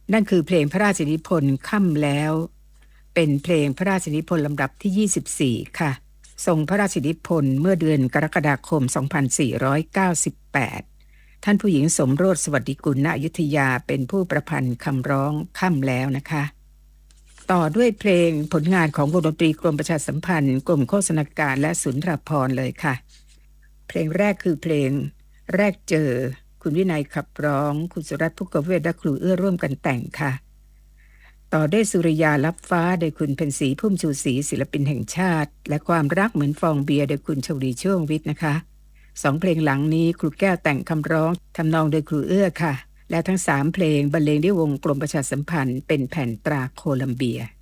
นั่นคือเพลงพระราชนิพนธ์ค่ำแล้วเป็นเพลงพระราชนิพนธ์ลำดับที่24ค่ะทรงพระราชนิพนธ์เมื่อเดือนกรกฎาคม2498ท่านผู้หญิงสมโรสสวัสดิกุลณอยุธยาเป็นผู้ประพันธ์คำร้องค่ำแล้วนะคะต่อด้วยเพลงผลงานของวงดนตรีกรมประชาสัมพันธ์กรมโฆษณาการและสุนทรภรณ์เลยค่ะเพลงแรกคือเพลงแรกเจอคุณวินัยขับร้องคุณสุรัตน์ ภุกเวศและครูเอื้อร่วมกันแต่งค่ะต่อด้วยสุริยาลับฟ้าโดยคุณเพ็ญศรีพุ่มชูศรีศิลปินแห่งชาติและความรักเหมือนฟองเบียร์โดยคุณชวลีช่วงวิทย์นะคะ2เพลงหลังนี้ครูแก้วแต่งคำร้องทำนองโดยครูเอื้อค่ะและทั้ง3เพลงบรรเลงด้วยวงกรมประชาสัมพันธ์เป็นแผ่นตราโคลัมเบีย